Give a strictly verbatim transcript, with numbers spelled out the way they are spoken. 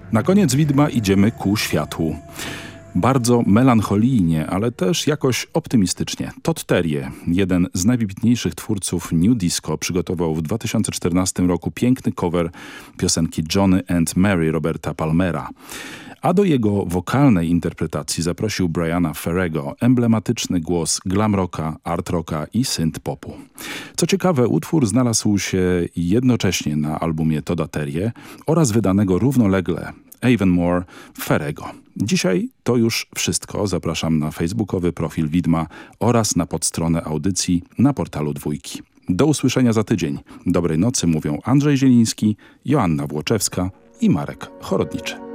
Na koniec widma idziemy ku światłu. Bardzo melancholijnie, ale też jakoś optymistycznie. Todd Terje, jeden z najwybitniejszych twórców New Disco, przygotował w dwa tysiące czternastym roku piękny cover piosenki Johnny and Mary Roberta Palmera. A do jego wokalnej interpretacji zaprosił Briana Ferrego, emblematyczny głos glam rocka, art rocka i synth popu. Co ciekawe, utwór znalazł się jednocześnie na albumie Todda Terje oraz wydanego równolegle Avonmore Ferrego. Dzisiaj to już wszystko. Zapraszam na facebookowy profil Widma oraz na podstronę audycji na portalu Dwójki. Do usłyszenia za tydzień. Dobrej nocy mówią Andrzej Zieliński, Joanna Włoczewska i Marek Chorodniczy.